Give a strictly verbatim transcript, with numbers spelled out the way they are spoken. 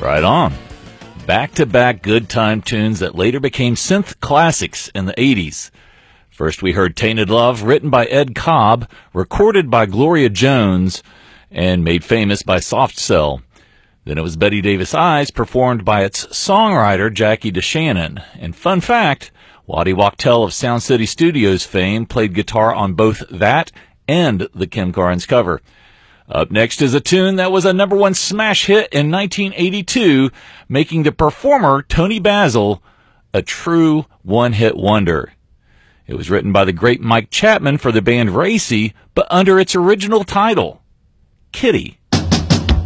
Right on. Back-to-back good time tunes that later became synth classics in the eighties. First we heard Tainted Love, written by Ed Cobb, recorded by Gloria Jones, and made famous by Soft Cell. Then it was Betty Davis Eyes, performed by its songwriter Jackie DeShannon. And fun fact, Waddy Wachtel of Sound City Studios fame played guitar on both that and the Kim Carnes cover. Up next is a tune that was a number one smash hit in nineteen eighty-two, making the performer Tony Basil a true one-hit wonder. It was written by the great Mike Chapman for the band Racy, but under its original title, Kitty.